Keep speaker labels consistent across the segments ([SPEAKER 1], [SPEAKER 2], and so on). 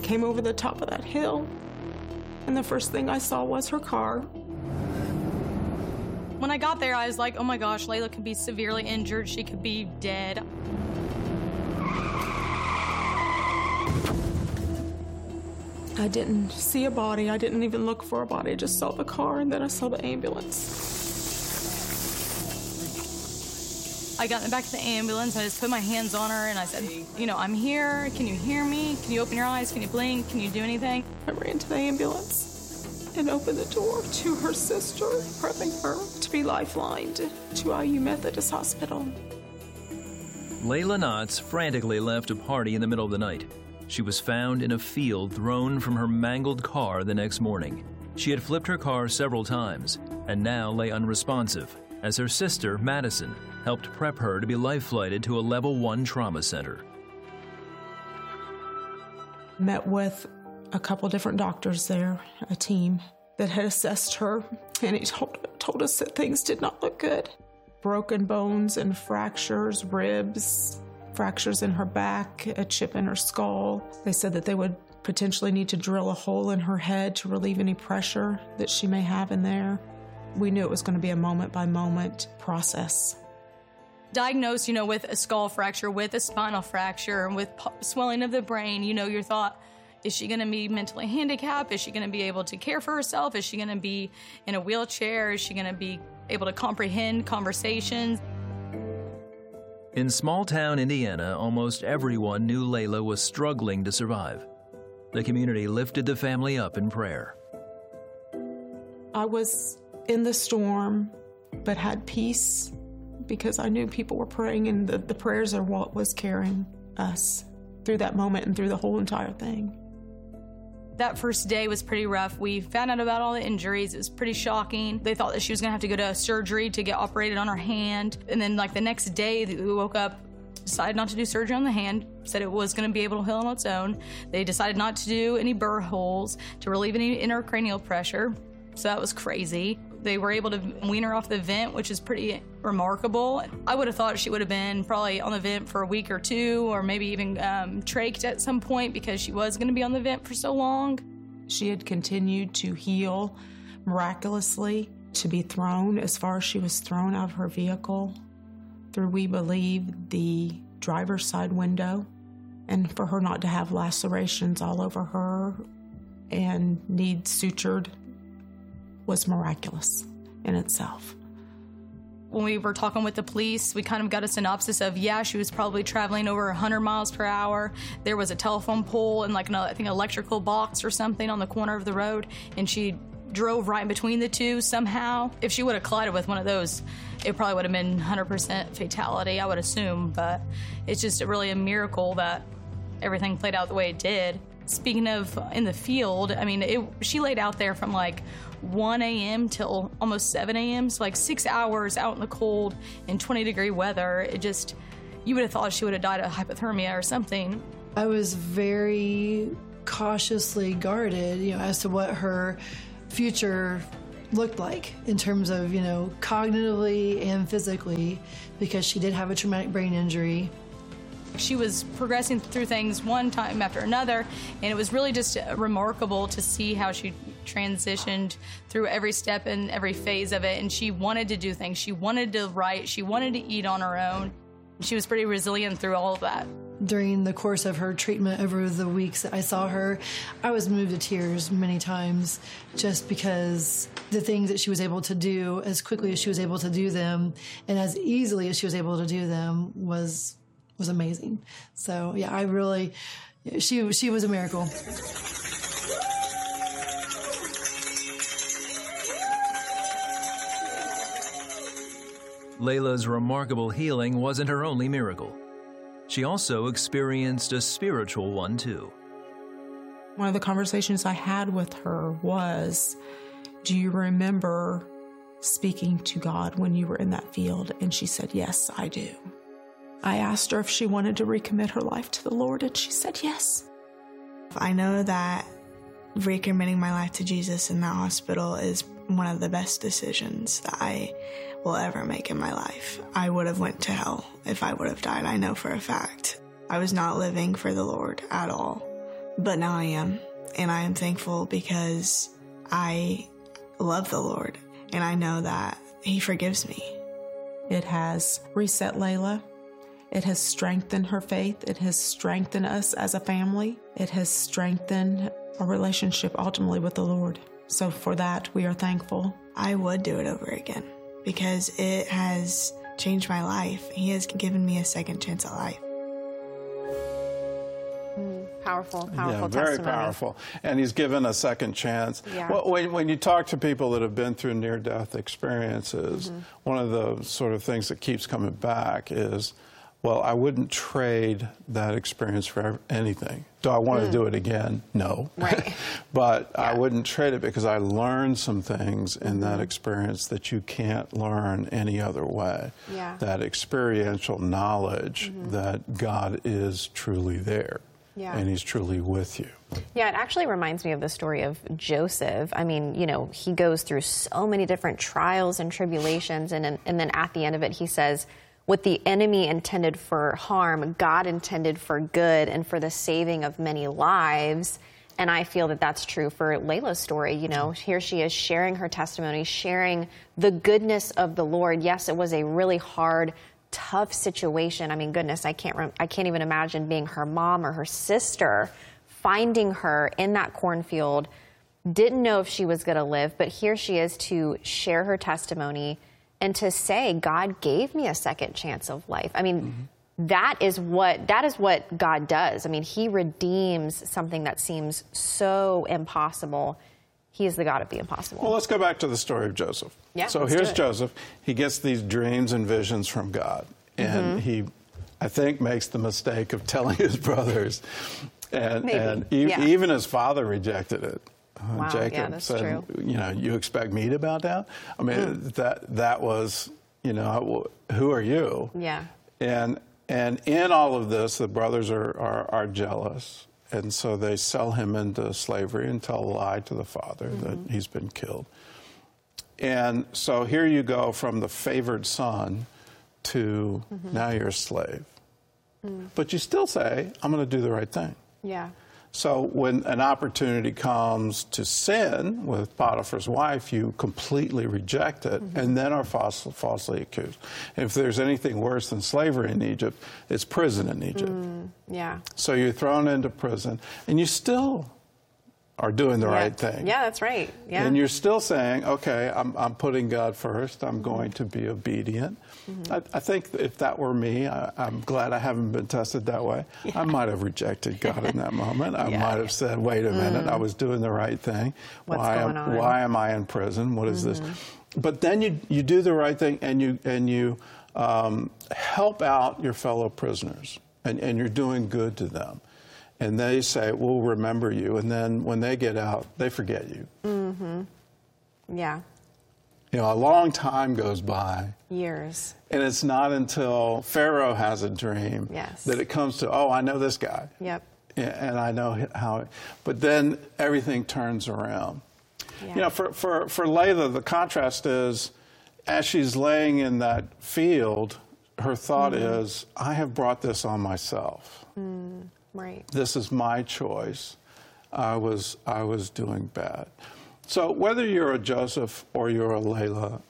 [SPEAKER 1] came over the top of that hill, and the first thing I saw was her car.
[SPEAKER 2] When I got there, I was like, oh my gosh, Layla could be severely injured. She could be dead.
[SPEAKER 1] I didn't see a body. I didn't even look for a body. I just saw the car, and then I saw the ambulance.
[SPEAKER 2] I got in the back of the ambulance. I just put my hands on her, and I said, you know, I'm here. Can you hear me? Can you open your eyes? Can you blink? Can you do anything?
[SPEAKER 1] I ran to the ambulance and opened the door to her sister, prepping her to be lifelined to IU Methodist Hospital.
[SPEAKER 3] Layla Knotts frantically left a party in the middle of the night. She was found in a field thrown from her mangled car the next morning. She had flipped her car several times and now lay unresponsive as her sister, Madison, helped prep her to be life-flighted to a Level 1 trauma center.
[SPEAKER 1] Met with a couple different doctors there, a team that had assessed her, and he told us that things did not look good. Broken bones and fractures, ribs, fractures in her back, a chip in her skull. They said that they would potentially need to drill a hole in her head to relieve any pressure that she may have in there. We knew it was going to be a moment-by-moment process.
[SPEAKER 2] Diagnosed, you know, with a skull fracture, with a spinal fracture, and with swelling of the brain, you know, your thought, is she going to be mentally handicapped? Is she going to be able to care for herself? Is she going to be in a wheelchair? Is she going to be able to comprehend conversations?
[SPEAKER 3] In small-town Indiana, almost everyone knew Layla was struggling to survive. The community lifted the family up in prayer.
[SPEAKER 1] I was in the storm, but had peace because I knew people were praying, and the prayers are what was carrying us through that moment and through the whole entire thing.
[SPEAKER 2] That first day was pretty rough. We found out about all the injuries. It was pretty shocking. They thought that she was gonna have to go to surgery to get operated on her hand. And then like the next day, we woke up, decided not to do surgery on the hand, said it was gonna be able to heal on its own. They decided not to do any burr holes to relieve any intracranial pressure. So that was crazy. They were able to wean her off the vent, which is pretty remarkable. I would have thought she would have been probably on the vent for a week or two, or maybe even trached at some point because she was going to be on the vent for so long.
[SPEAKER 1] She had continued to heal miraculously, to be thrown as far as she was thrown out of her vehicle through, we believe, the driver's side window, and for her not to have lacerations all over her and need sutured was miraculous in itself.
[SPEAKER 2] When we were talking with the police, we kind of got a synopsis of, yeah, she was probably traveling over 100 miles per hour. There was a telephone pole and like I think electrical box or something on the corner of the road, and she drove right in between the two somehow. If she would have collided with one of those, it probably would have been 100% fatality, I would assume, but it's just really a miracle that everything played out the way it did. Speaking of in the field, I mean, she laid out there from like 1 a.m. till almost 7 a.m., so like 6 hours out in the cold in 20-degree weather. It just, you would have thought she would have died of hypothermia or something.
[SPEAKER 4] I was very cautiously guarded, as to what her future looked like in terms of, cognitively and physically, because she did have a traumatic brain injury.
[SPEAKER 2] She was progressing through things one time after another, and it was really just remarkable to see how she transitioned through every step and every phase of it. And she wanted to do things. She wanted to write. She wanted to eat on her own. She was pretty resilient through all of that.
[SPEAKER 4] During the course of her treatment over the weeks that I saw her, I was moved to tears many times just because the things that she was able to do as quickly as she was able to do them and as easily as she was able to do them was amazing. So yeah, she was a miracle.
[SPEAKER 3] Layla's remarkable healing wasn't her only miracle. She also experienced a spiritual one too.
[SPEAKER 1] One of the conversations I had with her was, do you remember speaking to God when you were in that field? And she said, yes, I do. I asked her if she wanted to recommit her life to the Lord, and she said yes.
[SPEAKER 5] I know that recommitting my life to Jesus in that hospital is one of the best decisions that I will ever make in my life. I would have went to hell if I would have died, I know for a fact. I was not living for the Lord at all. but now I am. And I am thankful because I love the Lord, and I know that He forgives me.
[SPEAKER 1] It has reset Layla. It has strengthened her faith. It has strengthened us as a family. It has strengthened our relationship ultimately with the Lord. So for that, we are thankful.
[SPEAKER 5] I would do it over again because it has changed my life. He has given me a second chance at life.
[SPEAKER 6] Powerful
[SPEAKER 7] very
[SPEAKER 6] testimony.
[SPEAKER 7] powerful. And He's given a second chance.
[SPEAKER 6] Yeah.
[SPEAKER 7] Well, when you talk to people that have been through near-death experiences, one of the sort of things that keeps coming back is, well, I wouldn't trade that experience for anything. Do I want to do it again? No.
[SPEAKER 6] Right.
[SPEAKER 7] But I wouldn't trade it because I learned some things in that experience that you can't learn any other way.
[SPEAKER 6] Yeah.
[SPEAKER 7] That experiential knowledge that God is truly there.
[SPEAKER 6] Yeah.
[SPEAKER 7] And He's truly with you.
[SPEAKER 6] Yeah, it actually reminds me of the story of Joseph. I mean, you know, he goes through so many different trials and tribulations, and then at the end of it, he says, what the enemy intended for harm, God intended for good and for the saving of many lives. And I feel that that's true for Layla's story. You know, here she is sharing her testimony, sharing the goodness of the Lord. Yes, it was a really hard, tough situation. I mean, goodness, I can't even imagine being her mom or her sister, finding her in that cornfield, didn't know if she was going to live, but here she is to share her testimony and to say, God gave me a second chance of life. I mean, that is what God does. I mean, He redeems something that seems so impossible. He is the God of the impossible.
[SPEAKER 7] Well, let's go back to the story of Joseph.
[SPEAKER 6] Yeah,
[SPEAKER 7] so
[SPEAKER 6] let's
[SPEAKER 7] here's
[SPEAKER 6] do it.
[SPEAKER 7] Joseph. He gets these dreams and visions from God. And he, I think, makes the mistake of telling his brothers. And even his father rejected it.
[SPEAKER 6] Wow,
[SPEAKER 7] Jacob
[SPEAKER 6] yeah, that's
[SPEAKER 7] said,
[SPEAKER 6] true.
[SPEAKER 7] you know, you expect me to bow down? I mean, that was, you know, who are you?
[SPEAKER 6] Yeah.
[SPEAKER 7] And in all of this, the brothers are jealous. And so they sell him into slavery and tell a lie to the father that he's been killed. And so here you go from the favored son to now you're a slave. But you still say, I'm going to do the right thing.
[SPEAKER 6] Yeah.
[SPEAKER 7] So when an opportunity comes to sin with Potiphar's wife, you completely reject it and then are falsely accused. And if there's anything worse than slavery in Egypt, it's prison in Egypt.
[SPEAKER 6] Yeah.
[SPEAKER 7] So you're thrown into prison and you still are doing the right thing.
[SPEAKER 6] Yeah, that's right. Yeah.
[SPEAKER 7] And you're still saying, okay, I'm putting God first. I'm going to be obedient. I think if that were me, I'm glad I haven't been tested that way. I might have rejected God in that moment. I might have said, wait a minute, I was doing the right thing.
[SPEAKER 6] What's going on?
[SPEAKER 7] Why am I in prison? What is this? But then you do the right thing and you help out your fellow prisoners and you're doing good to them. And they say, we'll remember you. And then when they get out, they forget you.
[SPEAKER 6] Yeah.
[SPEAKER 7] You know, a long time goes by.
[SPEAKER 6] Years.
[SPEAKER 7] And it's not until Pharaoh has a dream that it comes to, oh, I know this guy.
[SPEAKER 6] Yep.
[SPEAKER 7] And I know how. But then everything turns around.
[SPEAKER 6] Yeah.
[SPEAKER 7] You know, for Layla, the contrast is, as she's laying in that field, her thought is, I have brought this on myself.
[SPEAKER 6] Right.
[SPEAKER 7] This is my choice. I was doing bad. So whether you're a Joseph or you're a Layla,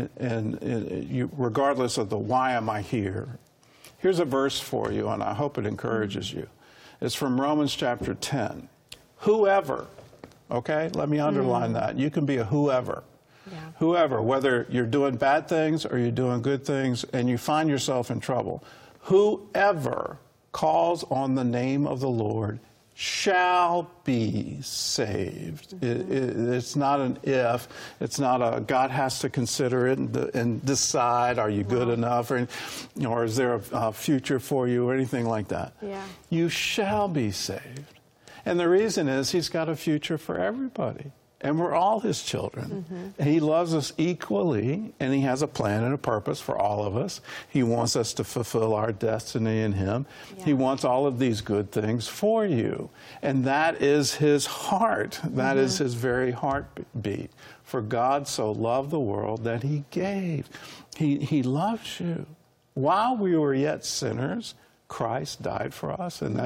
[SPEAKER 7] and you, regardless of the why am I here, here's a verse for you, and I hope it encourages you. It's from Romans chapter 10. Whoever, okay? Let me underline that. You can be a whoever.
[SPEAKER 6] Yeah.
[SPEAKER 7] Whoever, whether you're doing bad things or you're doing good things and you find yourself in trouble, whoever calls on the name of the Lord shall be saved. It's not an if. It's not a God has to consider it and decide, are you good enough, or is there a future for you or anything like that.
[SPEAKER 6] Yeah.
[SPEAKER 7] You shall be saved. And the reason is He's got a future for everybody. And we're all His children. And He loves us equally, and He has a plan and a purpose for all of us. He wants us to fulfill our destiny in Him. Yeah. He wants all of these good things for you. And that is His heart. That is His very heartbeat. For God so loved the world that He gave. He loves you. While we were yet sinners, Christ died for us, and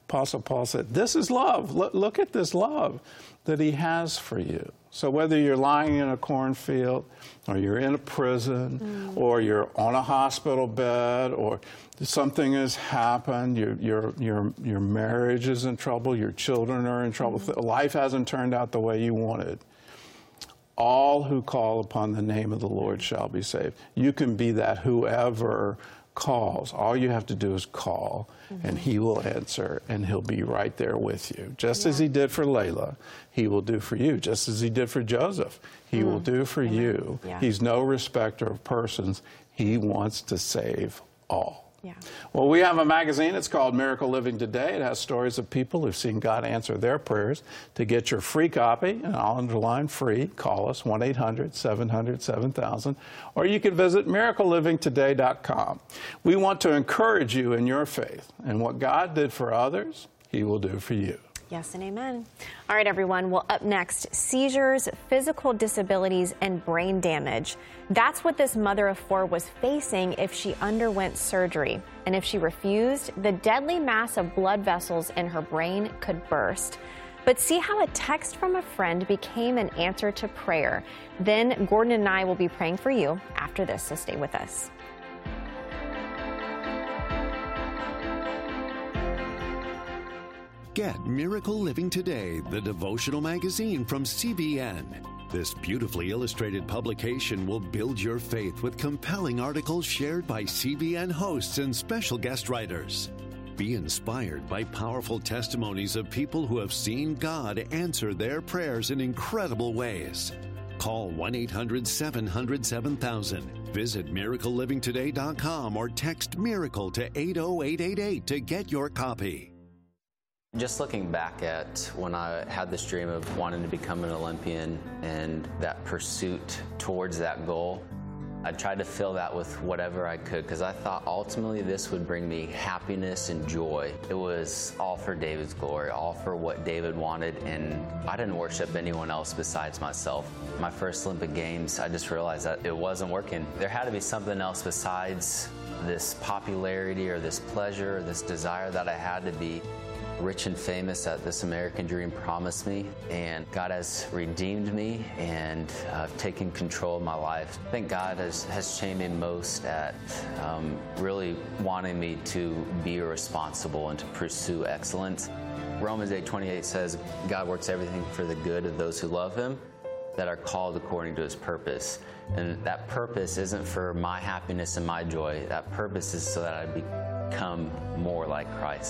[SPEAKER 7] Apostle Paul said, this is love. Look at this love that he has for you. So whether you're lying in a cornfield, or you're in a prison, or you're on a hospital bed, or something has happened, your marriage is in trouble, your children are in trouble, life hasn't turned out the way you wanted, all who call upon the name of the Lord shall be saved. You can be that whoever calls. All you have to do is call, and he will answer, and he'll be right there with you. Just as he did for Layla, he will do for you. Just as he did for Joseph, he will do for you. Yeah. He's no respecter of persons. He wants to save all. Yeah. Well, we have a magazine. It's called Miracle Living Today. It has stories of people who've seen God answer their prayers. To get your free copy, and I'll underline free, call us 1-800-700-7000, or you can visit miraclelivingtoday.com. We want to encourage you in your faith, and what God did for others, he will do for you.
[SPEAKER 6] Yes and amen. All right, everyone. Well, up next, seizures, physical disabilities, and brain damage. That's what this mother of 4 was facing if she underwent surgery. And if she refused, the deadly mass of blood vessels in her brain could burst. But see how a text from a friend became an answer to prayer. Then Gordon and I will be praying for you after this, so stay with us.
[SPEAKER 8] Get Miracle Living Today, the devotional magazine from CBN. This beautifully illustrated publication will build your faith with compelling articles shared by CBN hosts and special guest writers. Be inspired by powerful testimonies of people who have seen God answer their prayers in incredible ways. Call 1-800-700-7000. Visit miraclelivingtoday.com or text MIRACLE to 80888 to get your copy.
[SPEAKER 9] Just looking back at when I had this dream of wanting to become an Olympian and that pursuit towards that goal, I tried to fill that with whatever I could because I thought ultimately this would bring me happiness and joy. It was all for David's glory, all for what David wanted, and I didn't worship anyone else besides myself. My first Olympic Games, I just realized that it wasn't working. There had to be something else besides this popularity or this pleasure or this desire that I had to be rich and famous that this American dream promised me, and God has redeemed me and taken control of my life. I think God has changed me most at really wanting me to be responsible and to pursue excellence. Romans 8:28 says, God works everything for the good of those who love him, that are called according to his purpose. And that purpose isn't for my happiness and my joy. That purpose is so that I become more like Christ.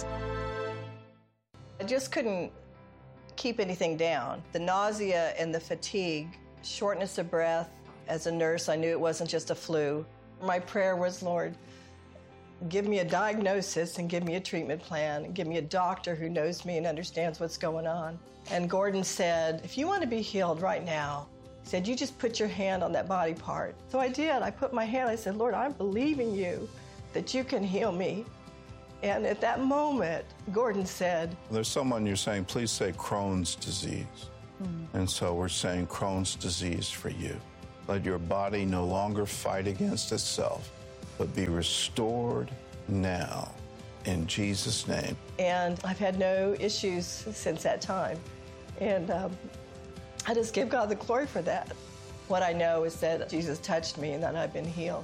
[SPEAKER 10] I just couldn't keep anything down. The nausea and the fatigue, shortness of breath. As a nurse, I knew it wasn't just a flu. My prayer was, Lord, give me a diagnosis and give me a treatment plan and give me a doctor who knows me and understands what's going on. And Gordon said, if you want to be healed right now, he said, you just put your hand on that body part. So I did. I put my hand, I said, Lord, I'm believing you that you can heal me. And at that moment, Gordon said,
[SPEAKER 7] there's someone you're saying, please say Crohn's disease. And so we're saying Crohn's disease for you. Let your body no longer fight against itself, but be restored now in Jesus' name.
[SPEAKER 10] And I've had no issues since that time. And I just give God the glory for that. What I know is that Jesus touched me and that I've been healed.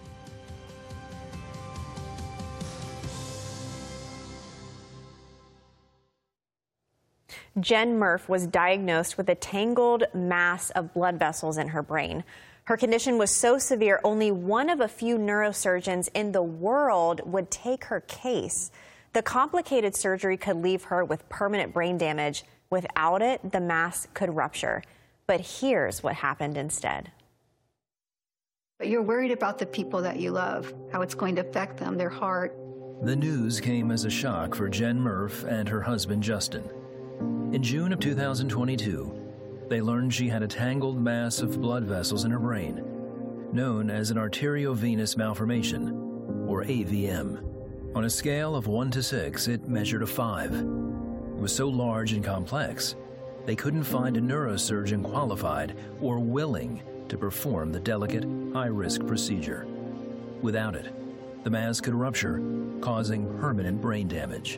[SPEAKER 6] Jen Murph was diagnosed with a tangled mass of blood vessels in her brain. Her condition was so severe, only one of a few neurosurgeons in the world would take her case. The complicated surgery could leave her with permanent brain damage. Without it, the mass could rupture. But here's what happened instead.
[SPEAKER 11] But you're worried about the people that you love, how it's going to affect them, their heart.
[SPEAKER 3] The news came as a shock for Jen Murph and her husband, Justin. In June of 2022, they learned she had a tangled mass of blood vessels in her brain, known as an arteriovenous malformation, or AVM. On a scale of 1 to 6, it measured a 5. It was so large and complex, they couldn't find a neurosurgeon qualified or willing to perform the delicate, high-risk procedure. Without it, the mass could rupture, causing permanent brain damage.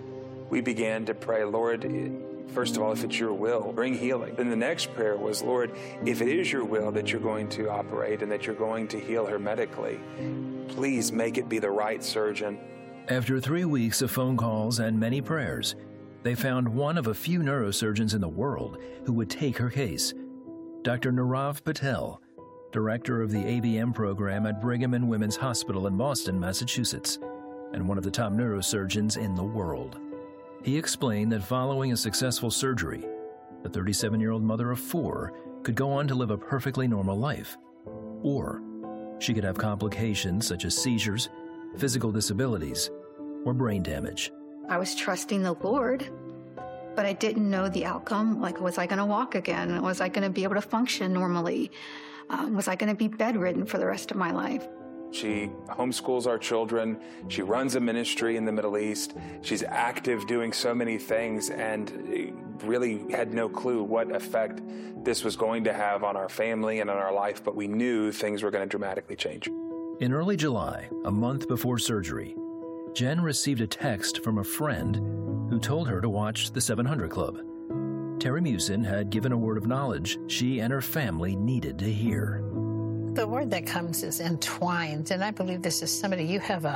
[SPEAKER 12] we began to pray, Lord, first of all, if it's your will, bring healing. Then the next prayer was, Lord, if it is your will that you're going to operate and that you're going to heal her medically, please make it be the right surgeon.
[SPEAKER 3] After 3 weeks of phone calls and many prayers, they found one of a few neurosurgeons in the world who would take her case. Dr. Nirav Patel, director of the ABM program at Brigham and Women's Hospital in Boston, Massachusetts, and one of the top neurosurgeons in the world. He explained that following a successful surgery, the 37-year-old mother of 4 could go on to live a perfectly normal life. Or she could have complications such as seizures, physical disabilities, or brain damage.
[SPEAKER 11] I was trusting the Lord, but I didn't know the outcome. Like, was I going to walk again? Was I going to be able to function normally? Was I going to be bedridden for the rest of my life?
[SPEAKER 12] She homeschools our children. She runs a ministry in the Middle East. She's active doing so many things and really had no clue what effect this was going to have on our family and on our life, but we knew things were going to dramatically change.
[SPEAKER 3] In early July, a month before surgery, Jen received a text from a friend who told her to watch the 700 Club. Terry Musin had given a word of knowledge she and her family needed to hear.
[SPEAKER 13] The word that comes is entwined, and I believe this is somebody, you have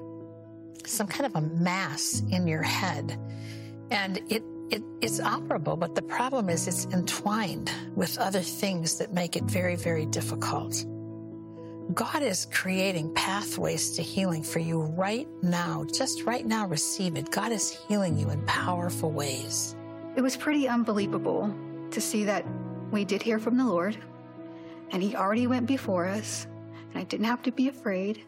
[SPEAKER 13] some kind of a mass in your head, and it's operable, but the problem is it's entwined with other things that make it very, very difficult. God is creating pathways to healing for you right now. Just right now, receive it. God is healing you in powerful ways.
[SPEAKER 11] It was pretty unbelievable to see that we did hear from the Lord, and He already went before us, and I didn't have to be afraid.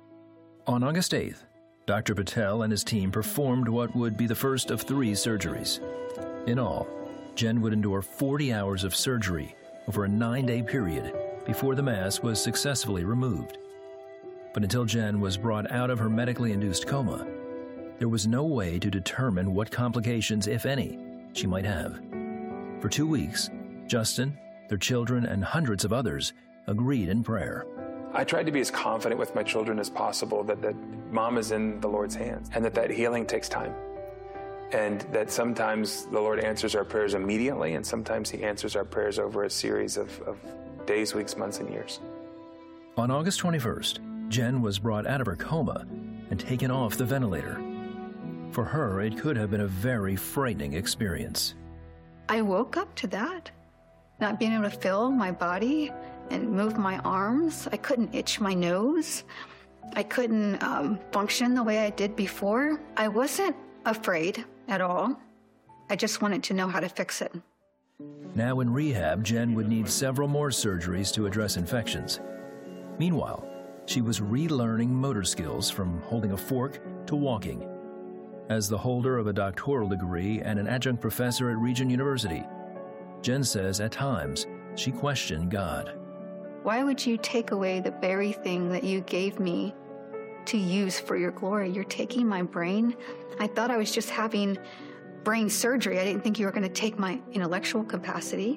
[SPEAKER 3] On August 8th, Dr. Patel and his team performed what would be the first of 3 surgeries. In all, Jen would endure 40 hours of surgery over a 9-day period before the mass was successfully removed. But until Jen was brought out of her medically induced coma, there was no way to determine what complications, if any, she might have. For 2 weeks, Justin, their children, and hundreds of others agreed in prayer.
[SPEAKER 12] I tried to be as confident with my children as possible that Mom is in the Lord's hands and that healing takes time. And that sometimes the Lord answers our prayers immediately, and sometimes He answers our prayers over a series of days, weeks, months, and years.
[SPEAKER 3] On August 21st, Jen was brought out of her coma and taken off the ventilator. For her, it could have been a very frightening experience.
[SPEAKER 11] I woke up to that, not being able to feel my body and move my arms. I couldn't itch my nose. I couldn't function the way I did before. I wasn't afraid at all. I just wanted to know how to fix it.
[SPEAKER 3] Now in rehab, Jen would need several more surgeries to address infections. Meanwhile, she was relearning motor skills from holding a fork to walking. As the holder of a doctoral degree and an adjunct professor at Regent University, Jen says at times she questioned God.
[SPEAKER 11] Why would you take away the very thing that you gave me to use for your glory? You're taking my brain. I thought I was just having brain surgery. I didn't think you were going to take my intellectual capacity.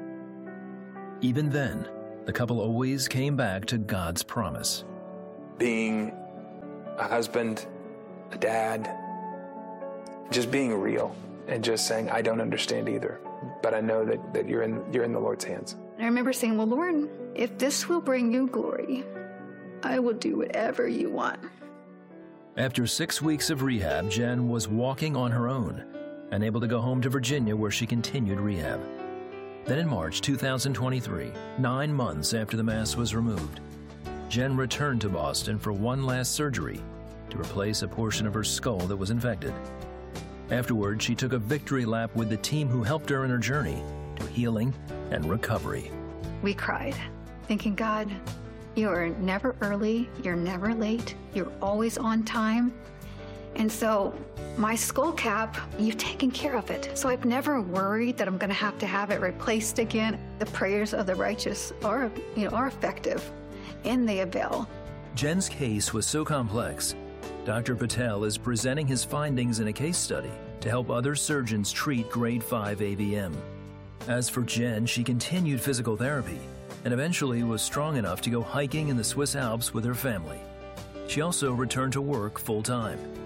[SPEAKER 3] Even then, the couple always came back to God's promise.
[SPEAKER 12] Being a husband, a dad, just being real and just saying, I don't understand either, but I know that you're in the Lord's hands.
[SPEAKER 11] I remember saying, well, Lord, if this will bring you glory, I will do whatever you want.
[SPEAKER 3] After 6 weeks of rehab, Jen was walking on her own and able to go home to Virginia, where she continued rehab. Then in March 2023, 9 months after the mass was removed, Jen returned to Boston for one last surgery to replace a portion of her skull that was infected. Afterward, she took a victory lap with the team who helped her in her journey to healing and recovery.
[SPEAKER 11] We cried, thinking, God, you are never early, you're never late, you're always on time. And so my skull cap, you've taken care of it. So I've never worried that I'm going to have it replaced again. The prayers of the righteous are effective, and they avail.
[SPEAKER 3] Jen's case was so complex, Dr. Patel is presenting his findings in a case study to help other surgeons treat grade 5 AVM. As for Jen, she continued physical therapy and eventually was strong enough to go hiking in the Swiss Alps with her family. She also returned to work full-time.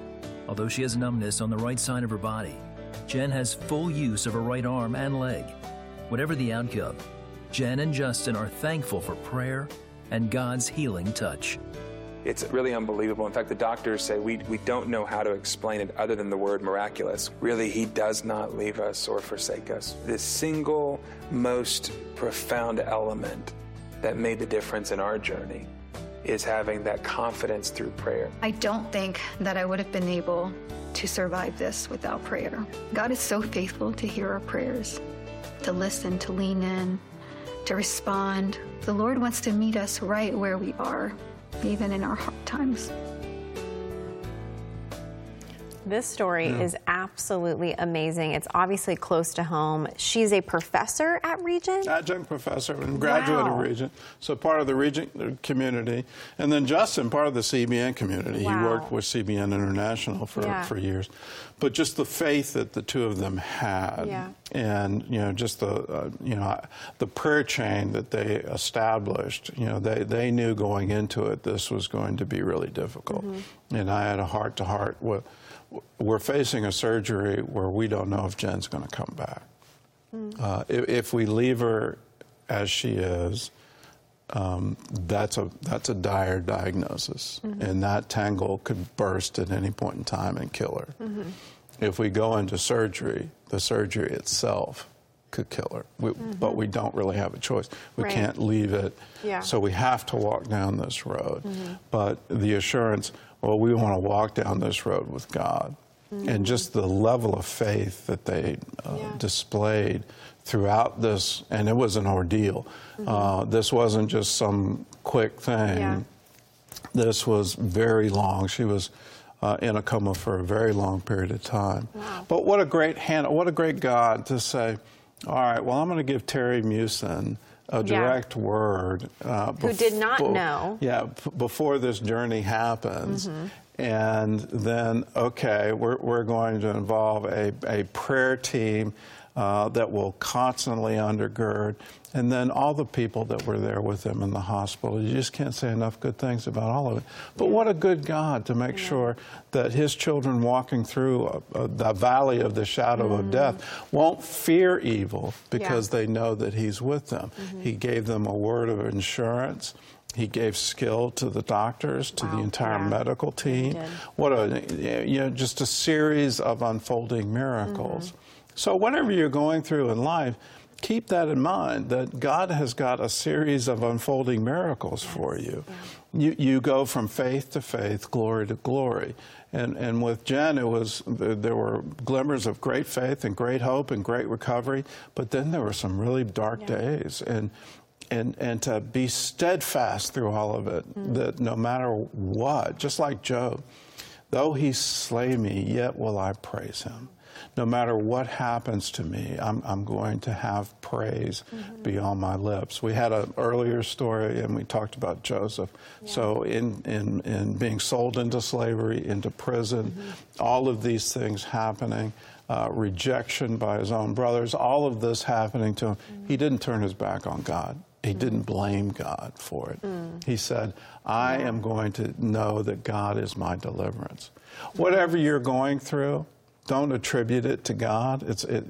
[SPEAKER 3] Although she has numbness on the right side of her body, Jen has full use of her right arm and leg. Whatever the outcome, Jen and Justin are thankful for prayer and God's healing touch.
[SPEAKER 12] It's really unbelievable. In fact, the doctors say we don't know how to explain it other than the word miraculous. Really, he does not leave us or forsake us. The single most profound element that made the difference in our journey is having that confidence through prayer.
[SPEAKER 11] I don't think that I would have been able to survive this without prayer. God is so faithful to hear our prayers, to listen, to lean in, to respond. The Lord wants to meet us right where we are, even in our hard times.
[SPEAKER 6] This story is absolutely amazing. It's obviously close to home. She's a professor at Regent?
[SPEAKER 7] Adjunct professor and graduate of Regent, so part of the Regent community. And then Justin, part of the CBN community. He worked with CBN International for years. But just the faith that the two of them had, and just the prayer chain that they established. They knew going into it this was going to be really difficult. And I had a heart-to-heart with. We're facing a surgery where we don't know if Jen's going to come back. If we leave her as she is, that's a dire diagnosis, and that tangle could burst at any point in time and kill her. If we go into surgery, the surgery itself could kill her. But we don't really have a choice. We can't leave it. So we have to walk down this road. But the assurance, well, we want to walk down this road with God. And just the level of faith that they displayed throughout this, and it was an ordeal. This wasn't just some quick thing. This was very long. She was in a coma for a very long period of time. But what a great what a great God to say, all right, well, I'm going to give Terry Meeuwsen a direct word.
[SPEAKER 6] Who did not know.
[SPEAKER 7] Before this journey happens. And then, okay, we're going to involve a prayer team that will constantly undergird. And then all the people that were there with him in the hospital. You just can't say enough good things about all of it. But what a good God to make sure that his children walking through the valley of the shadow of death won't fear evil because they know that he's with them. He gave them a word of assurance. He gave skill to the doctors, to the entire medical team. What a, just a series of unfolding miracles. So whatever you're going through in life, keep that in mind, that God has got a series of unfolding miracles for you. You go from faith to faith, glory to glory. And with Jen, there were glimmers of great faith and great hope and great recovery, but then there were some really dark days. And to be steadfast through all of it, that no matter what, just like Job, though he slay me, yet will I praise him. No matter what happens to me, I'm going to have praise beyond my lips. We had an earlier story, and we talked about Joseph. So in being sold into slavery, into prison, all of these things happening, rejection by his own brothers, all of this happening to him, he didn't turn his back on God. He didn't blame God for it. He said, I am going to know that God is my deliverance. Whatever you're going through, don't attribute it to God.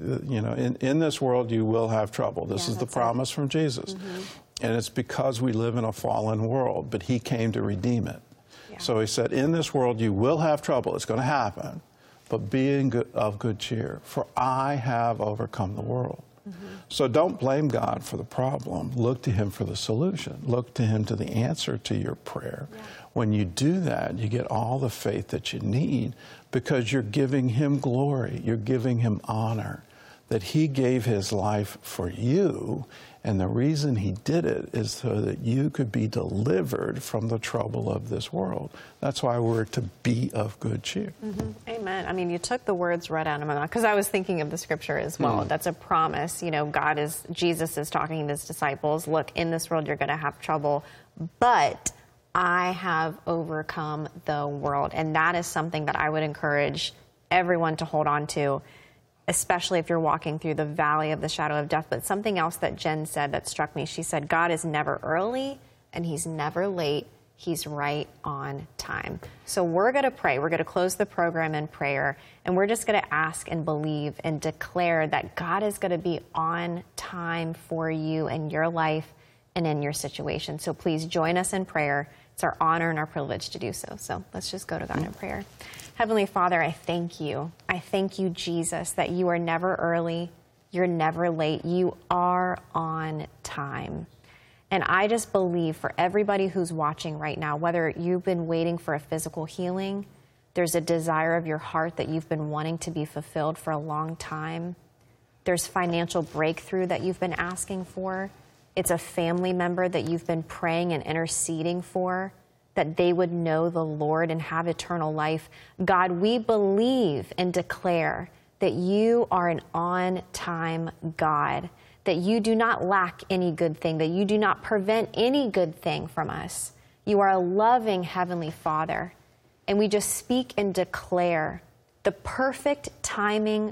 [SPEAKER 7] In this world you will have trouble. This is the promise from Jesus. And it's because we live in a fallen world, but he came to redeem it. So he said, in this world you will have trouble. It's going to happen. But be of good cheer, for I have overcome the world. So don't blame God for the problem. Look to him for the solution. Look to him to the answer to your prayer. When you do that, you get all the faith that you need because you're giving him glory. You're giving him honor, that he gave his life for you. And the reason he did it is so that you could be delivered from the trouble of this world. That's why we're to be of good cheer.
[SPEAKER 6] Amen. I mean, you took the words right out of my mouth, because I was thinking of the scripture as well. That's a promise. Jesus is talking to his disciples, look, in this world you're going to have trouble, but I have overcome the world. And that is something that I would encourage everyone to hold on to, especially if you're walking through the valley of the shadow of death. But something else that Jen said that struck me, she said, God is never early and he's never late. He's right on time. So we're going to pray. We're going to close the program in prayer, and we're just going to ask and believe and declare that God is going to be on time for you in your life and in your situation. So please join us in prayer. It's our honor and our privilege to do so. So let's just go to God in prayer. Heavenly Father, I thank you. I thank you, Jesus, that you are never early. You're never late. You are on time. And I just believe for everybody who's watching right now, whether you've been waiting for a physical healing, there's a desire of your heart that you've been wanting to be fulfilled for a long time. There's financial breakthrough that you've been asking for. It's a family member that you've been praying and interceding for, that they would know the Lord and have eternal life. God, we believe and declare that you are an on-time God, that you do not lack any good thing, that you do not prevent any good thing from us. You are a loving Heavenly Father. And we just speak and declare the perfect timing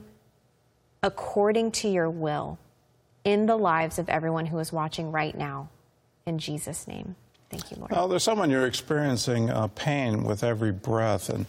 [SPEAKER 6] according to your will in the lives of everyone who is watching right now. In Jesus' name. Thank you, Lord.
[SPEAKER 7] Well, there's someone you're experiencing pain with every breath, and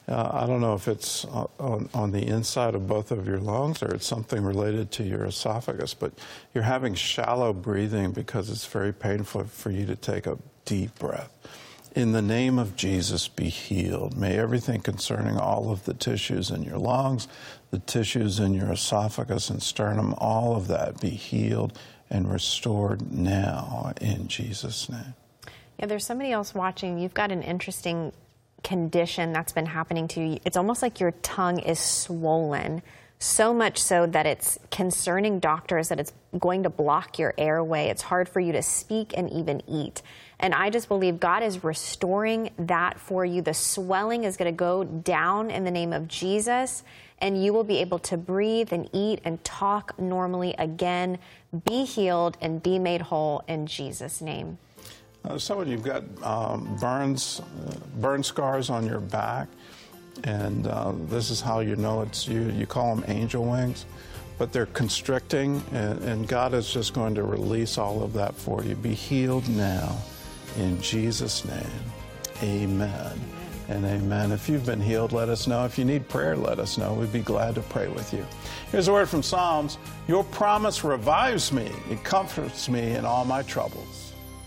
[SPEAKER 7] I don't know if it's on the inside of both of your lungs or it's something related to your esophagus, but you're having shallow breathing because it's very painful for you to take a deep breath. In the name of Jesus, be healed. May everything concerning all of the tissues in your lungs, the tissues in your esophagus and sternum, all of that be healed and restored now in Jesus' name.
[SPEAKER 6] Yeah, there's somebody else watching. You've got an interesting condition that's been happening to you. It's almost like your tongue is swollen, so much so that it's concerning doctors that it's going to block your airway. It's hard for you to speak and even eat. And I just believe God is restoring that for you. The swelling is going to go down in the name of Jesus, and you will be able to breathe and eat and talk normally again. Be healed and be made whole in Jesus' name.
[SPEAKER 7] Someone, you've got burn scars on your back, and this is how you know it's you. You call them angel wings, but they're constricting, and God is just going to release all of that for you. Be healed now in Jesus' name. Amen and amen. If you've been healed, let us know. If you need prayer, let us know. We'd be glad to pray with you. Here's a word from Psalms. Your promise revives me. It comforts me in all my troubles.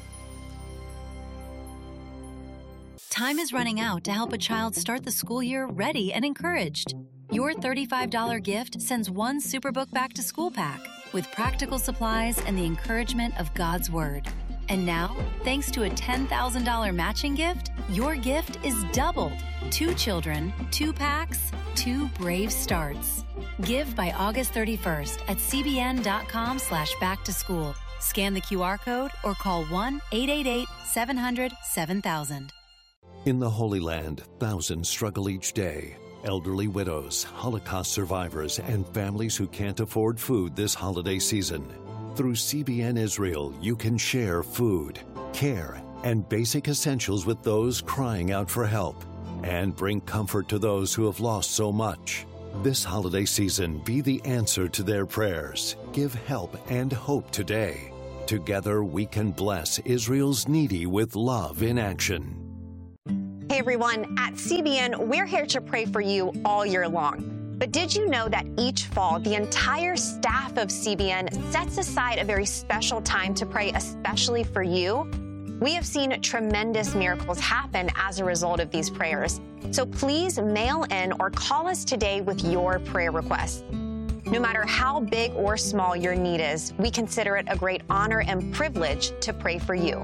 [SPEAKER 14] Time is running out to help a child start the school year ready and encouraged. Your $35 gift sends one Superbook Back to School pack with practical supplies and the encouragement of God's Word. And now, thanks to a $10,000 matching gift, your gift is doubled. 2 children, 2 packs, 2 brave starts. Give by August 31st at cbn.com/backtoschool. Scan the QR code or call 1-888-700-7000.
[SPEAKER 8] In the Holy Land, thousands struggle each day. Elderly widows, Holocaust survivors, and families who can't afford food this holiday season. Through CBN Israel, you can share food, care, and basic essentials with those crying out for help, and bring comfort to those who have lost so much. This holiday season, be the answer to their prayers. Give help and hope today. Together, we can bless Israel's needy with love in action.
[SPEAKER 15] Hey everyone, at CBN, we're here to pray for you all year long. But did you know that each fall, the entire staff of CBN sets aside a very special time to pray especially for you? We have seen tremendous miracles happen as a result of these prayers. So please mail in or call us today with your prayer requests. No matter how big or small your need is, we consider it a great honor and privilege to pray for you.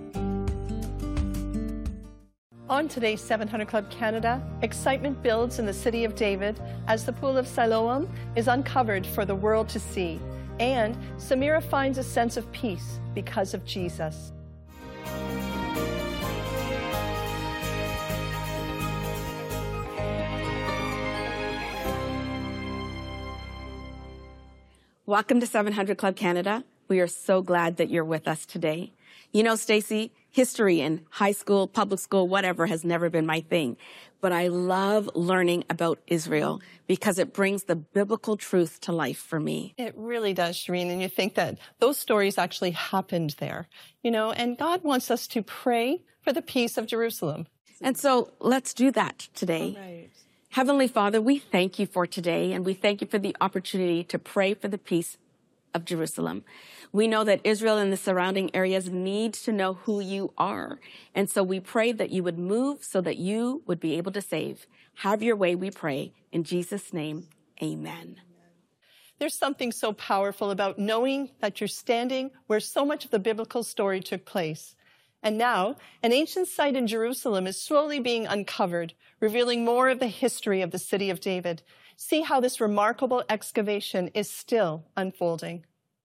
[SPEAKER 10] On today's 700 Club Canada, excitement builds in the city of David as the pool of Siloam is uncovered for the world to see. And Samira finds a sense of peace because of Jesus.
[SPEAKER 16] Welcome to 700 Club Canada. We are so glad that you're with us today. You know, Stacy, history in high school, public school, whatever has never been my thing. But I love learning about Israel because it brings the biblical truth to life for me.
[SPEAKER 17] It really does, Shireen. And you think that those stories actually happened there, you know, and God wants us to pray for the peace of Jerusalem.
[SPEAKER 16] And so let's do that today.
[SPEAKER 17] Right.
[SPEAKER 16] Heavenly Father, we thank you for today, and we thank you for the opportunity to pray for the peace of Jerusalem. We know that Israel and the surrounding areas need to know who you are. And so we pray that you would move so that you would be able to save. Have your way, we pray. In Jesus' name, amen.
[SPEAKER 17] There's something so powerful about knowing that you're standing where so much of the biblical story took place. And now, an ancient site in Jerusalem is slowly being uncovered, revealing more of the history of the city of David. See how this remarkable excavation is still unfolding.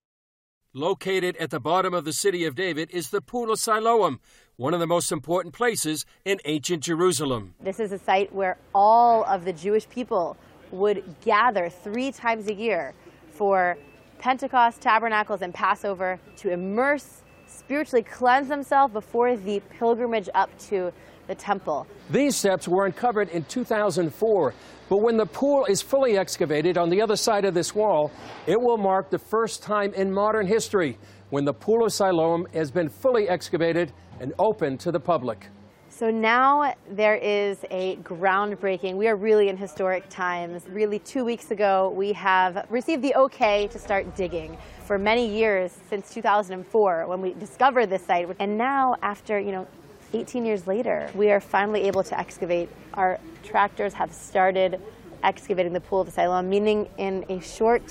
[SPEAKER 18] Located at the bottom of the city of David is the Pool of Siloam, one of the most important places in ancient Jerusalem.
[SPEAKER 19] This is a site where all of the Jewish people would gather 3 times a year for Pentecost, Tabernacles, and Passover to immerse, spiritually cleanse themselves before the pilgrimage up to the temple.
[SPEAKER 18] These steps were uncovered in 2004, but when the pool is fully excavated on the other side of this wall, it will mark the first time in modern history when the Pool of Siloam has been fully excavated and open to the public.
[SPEAKER 19] So now there is a groundbreaking. We are really in historic times. Really, 2 weeks ago, we have received the okay to start digging. For many years, since 2004, when we discovered this site. And now, after, 18 years later, we are finally able to excavate. Our tractors have started excavating the Pool of Siloam, meaning in a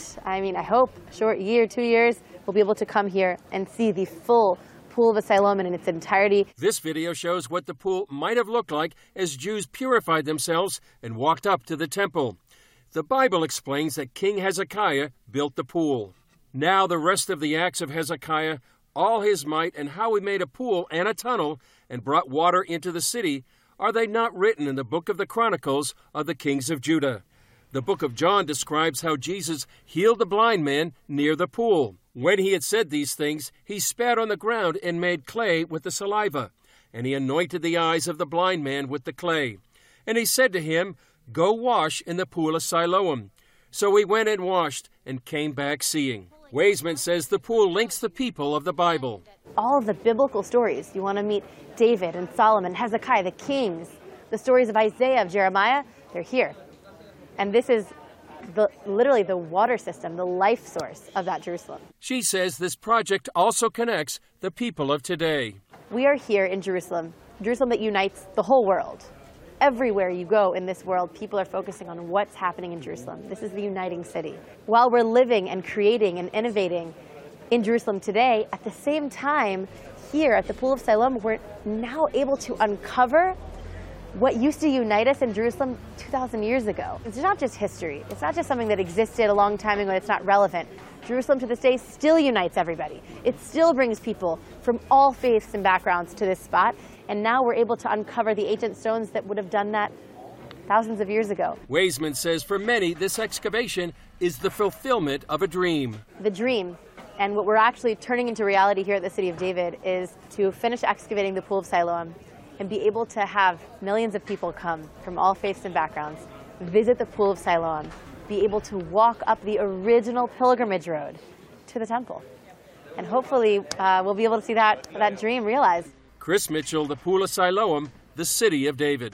[SPEAKER 19] I hope, short year, 2 years, we'll be able to come here and see the full Pool of Siloam in its entirety.
[SPEAKER 18] This video shows what the pool might have looked like as Jews purified themselves and walked up to the temple. The Bible explains that King Hezekiah built the pool. Now the rest of the acts of Hezekiah, all his might, and how he made a pool and a tunnel and brought water into the city, are they not written in the book of the Chronicles of the kings of Judah? The book of John describes how Jesus healed the blind man near the pool. When he had said these things, he spat on the ground and made clay with the saliva, and he anointed the eyes of the blind man with the clay. And he said to him, "Go wash in the Pool of Siloam." So he went and washed and came back seeing. Weisman says the pool links the people of the Bible.
[SPEAKER 19] All of the biblical stories, you want to meet David and Solomon, Hezekiah, the kings, the stories of Isaiah, of Jeremiah, they're here. And this is literally the water system, the life source of that Jerusalem.
[SPEAKER 18] She says this project also connects the people of today.
[SPEAKER 19] We are here in Jerusalem, Jerusalem that unites the whole world. Everywhere you go in this world, people are focusing on what's happening in Jerusalem. This is the uniting city. While we're living and creating and innovating in Jerusalem today, at the same time, here at the Pool of Siloam, we're now able to uncover what used to unite us in Jerusalem 2,000 years ago. It's not just history. It's not just something that existed a long time ago that's not relevant. Jerusalem to this day still unites everybody. It still brings people from all faiths and backgrounds to this spot. And now we're able to uncover the ancient stones that would have done that thousands of years ago.
[SPEAKER 18] Weisman says for many, this excavation is the fulfillment of a dream.
[SPEAKER 19] The dream, and what we're actually turning into reality here at the City of David, is to finish excavating the Pool of Siloam and be able to have millions of people come from all faiths and backgrounds, visit the Pool of Siloam, be able to walk up the original pilgrimage road to the temple. And hopefully we'll be able to see that dream realized.
[SPEAKER 18] Chris Mitchell, the Pool of Siloam, the City of David.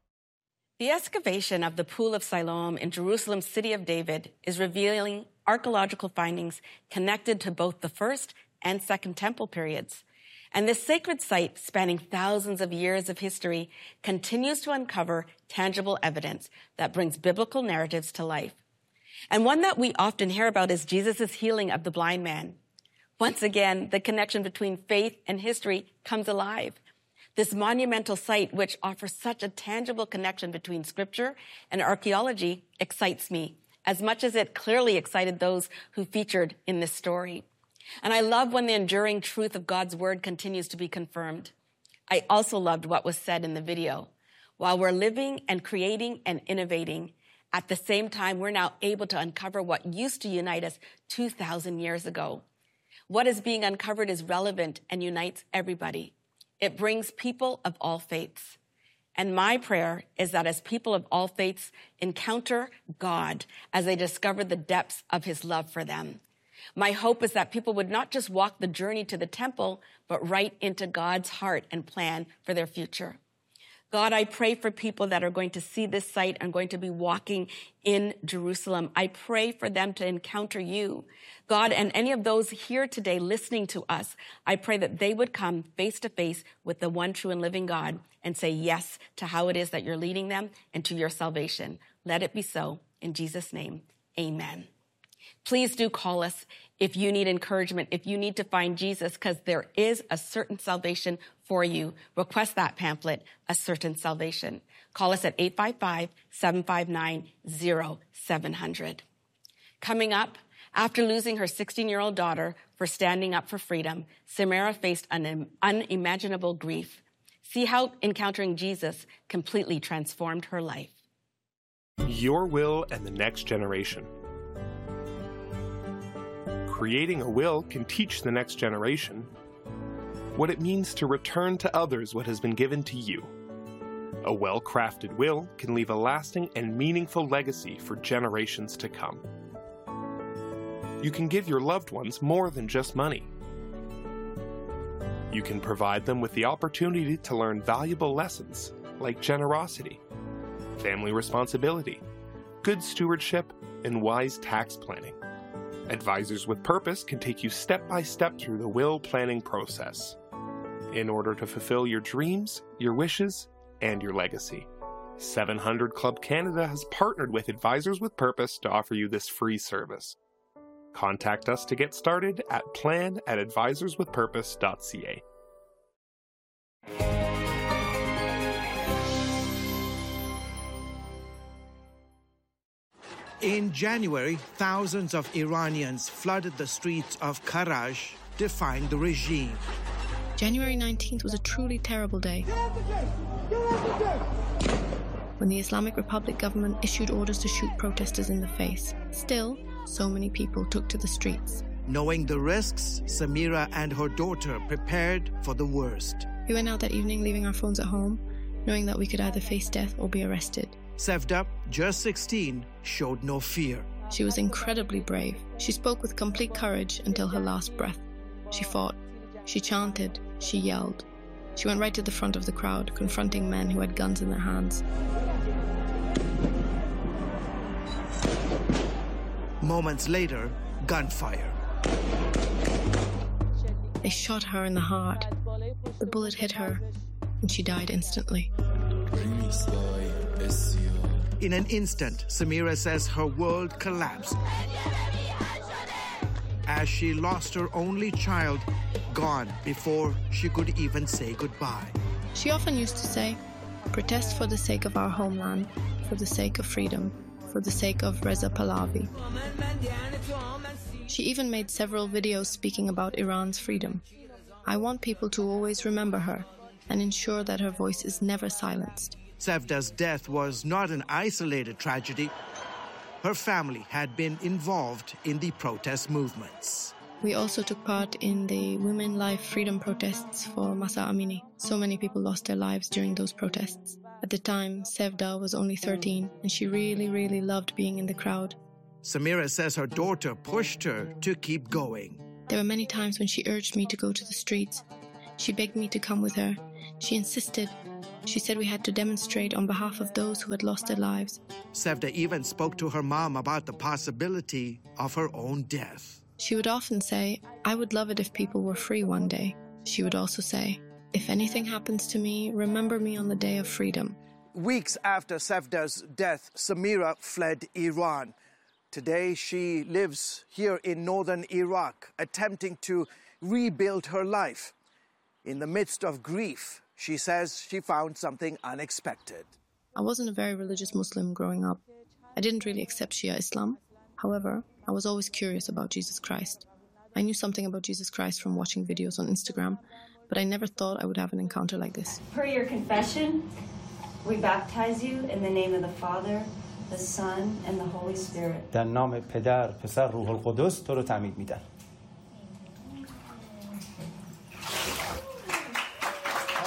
[SPEAKER 16] The excavation of the Pool of Siloam in Jerusalem's City of David is revealing archaeological findings connected to both the First and Second Temple periods. And this sacred site, spanning thousands of years of history, continues to uncover tangible evidence that brings biblical narratives to life. And one that we often hear about is Jesus' healing of the blind man. Once again, the connection between faith and history comes alive. This monumental site, which offers such a tangible connection between scripture and archaeology, excites me, as much as it clearly excited those who featured in this story. And I love when the enduring truth of God's word continues to be confirmed. I also loved what was said in the video. While we're living and creating and innovating, at the same time, we're now able to uncover what used to unite us 2,000 years ago. What is being uncovered is relevant and unites everybody. It brings people of all faiths. And my prayer is that as people of all faiths encounter God as they discover the depths of his love for them, my hope is that people would not just walk the journey to the temple, but right into God's heart and plan for their future. God, I pray for people that are going to see this site and going to be walking in Jerusalem. I pray for them to encounter you. God, and any of those here today listening to us, I pray that they would come face to face with the one true and living God and say yes to how it is that you're leading them and to your salvation. Let it be so. In Jesus' name, amen. Please do call us if you need encouragement, if you need to find Jesus, because there is a certain salvation for you. Request that pamphlet, A Certain Salvation. Call us at 855-759-0700. Coming up, after losing her 16-year-old daughter for standing up for freedom, Samira faced an unimaginable grief. See how encountering Jesus completely transformed her life.
[SPEAKER 20] Your will and the next generation. Creating a will can teach the next generation what it means to return to others what has been given to you. A well-crafted will can leave a lasting and meaningful legacy for generations to come. You can give your loved ones more than just money. You can provide them with the opportunity to learn valuable lessons like generosity, family responsibility, good stewardship, and wise tax planning. Advisors with Purpose can take you step by step through the will planning process in order to fulfill your dreams, your wishes, and your legacy. 700 Club Canada has partnered with Advisors with Purpose to offer you this free service. Contact us to get started at plan@advisorswithpurpose.ca.
[SPEAKER 21] In January, thousands of Iranians flooded the streets of Karaj, defying the regime.
[SPEAKER 22] January 19th was a truly terrible day, when the Islamic Republic government issued orders to shoot protesters in the face. Still, so many people took to the streets.
[SPEAKER 21] Knowing the risks, Samira and her daughter prepared for the worst.
[SPEAKER 22] We went out that evening, leaving our phones at home, knowing that we could either face death or be arrested.
[SPEAKER 21] Sevda, just 16, showed no fear.
[SPEAKER 22] She was incredibly brave. She spoke with complete courage until her last breath. She fought. She chanted. She yelled. She went right to the front of the crowd, confronting men who had guns in their hands.
[SPEAKER 21] Moments later, gunfire.
[SPEAKER 22] They shot her in the heart. The bullet hit her, and she died instantly.
[SPEAKER 21] In an instant, Samira says her world collapsed as she lost her only child, gone before she could even say goodbye.
[SPEAKER 22] She often used to say, "Protest for the sake of our homeland, for the sake of freedom, for the sake of Reza Pahlavi." She even made several videos speaking about Iran's freedom. I want people to always remember her and ensure that her voice is never silenced.
[SPEAKER 21] Sevda's death was not an isolated tragedy. Her family had been involved in the protest movements.
[SPEAKER 22] We also took part in the Women Life Freedom protests for Mahsa Amini. So many people lost their lives during those protests. At the time, Sevda was only 13, and she really loved being in the crowd.
[SPEAKER 21] Samira says her daughter pushed her to keep going.
[SPEAKER 22] There were many times when she urged me to go to the streets. She begged me to come with her. She insisted. She said we had to demonstrate on behalf of those who had lost their lives.
[SPEAKER 21] Sevda even spoke to her mom about the possibility of her own death.
[SPEAKER 22] She would often say, "I would love it if people were free one day." She would also say, "If anything happens to me, remember me on the day of freedom."
[SPEAKER 21] Weeks after Sevda's death, Samira fled Iran. Today, she lives here in northern Iraq, attempting to rebuild her life. In the midst of grief, she says she found something unexpected.
[SPEAKER 22] I wasn't a very religious Muslim growing up. I didn't really accept Shia Islam. However, I was always curious about Jesus Christ. I knew something about Jesus Christ from watching videos on Instagram, but I never thought I would have an encounter like this.
[SPEAKER 23] Per your confession, we baptize you in the name of the Father, the Son, and the Holy Spirit.
[SPEAKER 24] در نام پدر، پسر، روح القدس تو رو تعمید میدم.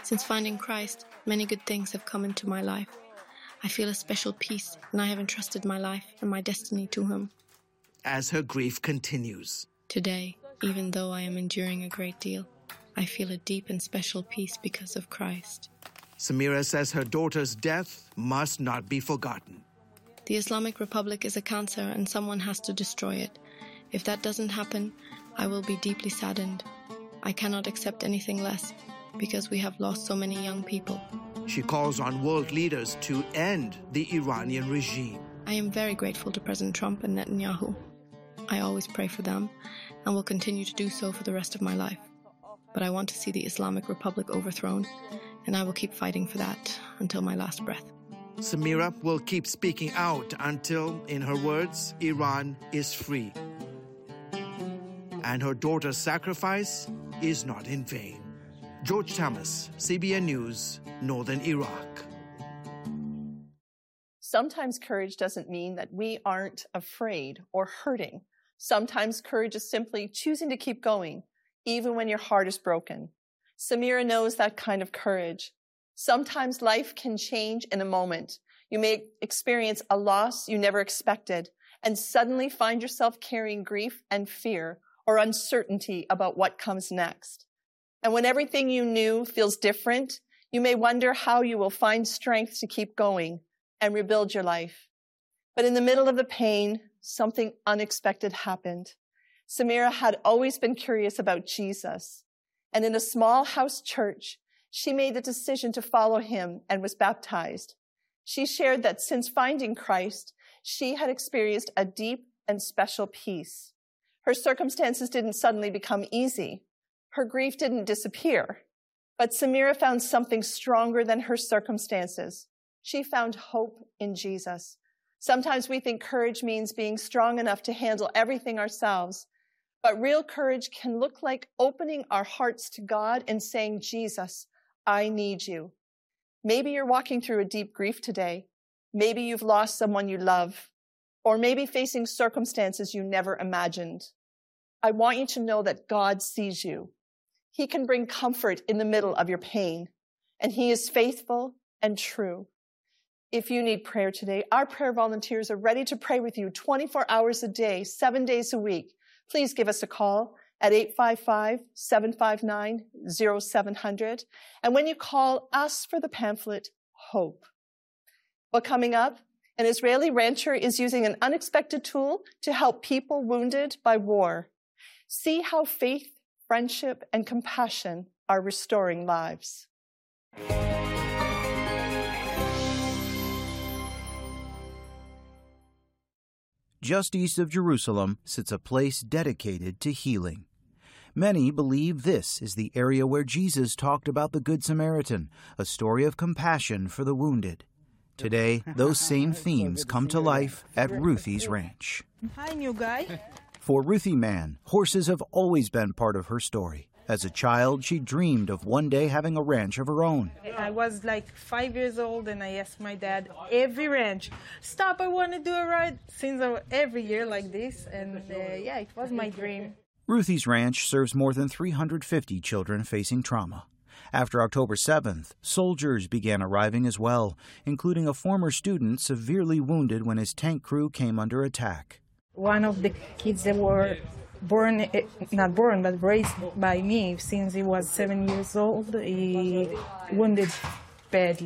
[SPEAKER 22] Since finding Christ, many good things have come into my life. I feel a special peace, and I have entrusted my life and my destiny to Him.
[SPEAKER 21] As her grief continues.
[SPEAKER 22] Today, even though I am enduring a great deal, I feel a deep and special peace because of Christ.
[SPEAKER 21] Samira says her daughter's death must not be forgotten.
[SPEAKER 22] The Islamic Republic is a cancer and someone has to destroy it. If that doesn't happen, I will be deeply saddened. I cannot accept anything less because we have lost so many young people.
[SPEAKER 21] She calls on world leaders to end the Iranian regime.
[SPEAKER 22] I am very grateful to President Trump and Netanyahu. I always pray for them and will continue to do so for the rest of my life. But I want to see the Islamic Republic overthrown, and I will keep fighting for that until my last breath.
[SPEAKER 21] Samira will keep speaking out until, in her words, Iran is free. And her daughter's sacrifice is not in vain. George Thomas, CBN News, Northern Iraq.
[SPEAKER 17] Sometimes courage doesn't mean that we aren't afraid or hurting. Sometimes courage is simply choosing to keep going, even when your heart is broken. Samira knows that kind of courage. Sometimes life can change in a moment. You may experience a loss you never expected and suddenly find yourself carrying grief and fear or uncertainty about what comes next. And when everything you knew feels different, you may wonder how you will find strength to keep going and rebuild your life. But in the middle of the pain, something unexpected happened. Samira had always been curious about Jesus, and in a small house church, she made the decision to follow him and was baptized. She shared that since finding Christ, she had experienced a deep and special peace. Her circumstances didn't suddenly become easy. Her grief didn't disappear. But Samira found something stronger than her circumstances. She found hope in Jesus. Sometimes we think courage means being strong enough to handle everything ourselves. But real courage can look like opening our hearts to God and saying, Jesus, I need you. Maybe you're walking through a deep grief today. Maybe you've lost someone you love, or maybe facing circumstances you never imagined. I want you to know that God sees you. He can bring comfort in the middle of your pain, and he is faithful and true. If you need prayer today, our prayer volunteers are ready to pray with you 24 hours a day, 7 days a week. Please give us a call at 855-759-0700. And when you call, ask for the pamphlet, Hope. Well, coming up, an Israeli rancher is using an unexpected tool to help people wounded by war. See how faith, friendship, and compassion are restoring lives.
[SPEAKER 1] Just east of Jerusalem sits a place dedicated to healing. Many believe this is the area where Jesus talked about the Good Samaritan, a story of compassion for the wounded. Today, those same themes come to life at Ruthie's Ranch.
[SPEAKER 2] Hi, new guy.
[SPEAKER 1] For Ruthie Mann, horses have always been part of her story. As a child, she dreamed of one day having a ranch of her own.
[SPEAKER 2] I was like 5 years old and I asked my dad, every ranch, stop, I want to do a ride, since every year like this. And yeah, it was my dream.
[SPEAKER 1] Ruthie's Ranch serves more than 350 children facing trauma. After October 7th, soldiers began arriving as well, including a former student severely wounded when his tank crew came under attack.
[SPEAKER 2] One of the kids that were not born, but raised by me since he was 7 years old, he wounded badly.